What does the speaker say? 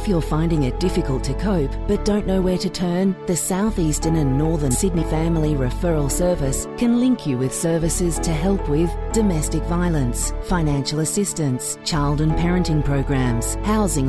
If you're finding it difficult to cope but don't know where to turn, the South Eastern and Northern Sydney Family Referral Service can link you with services to help with domestic violence, financial assistance, child and parenting programs, housing